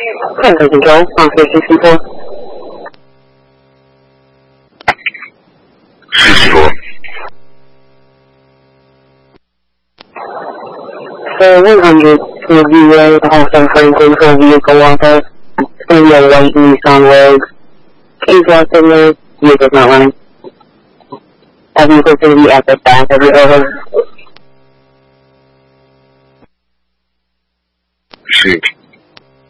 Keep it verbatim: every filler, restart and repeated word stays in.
Center Control, Concord sixty-four. sixty-four. So one hundred to the V-Way, the Hawthorne Franklin for a vehicle auto. In the white Nissan Rogue. Keys locked in there, vehicle's not running. That vehicle's going to be at the back of the over. Shoot.